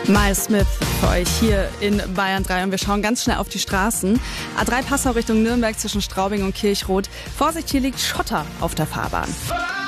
Miles Smith für euch hier in Bayern 3 und wir schauen ganz schnell auf die Straßen. A3 Passau Richtung Nürnberg zwischen Straubing und Kirchroth. Vorsicht, hier liegt Schotter auf der Fahrbahn.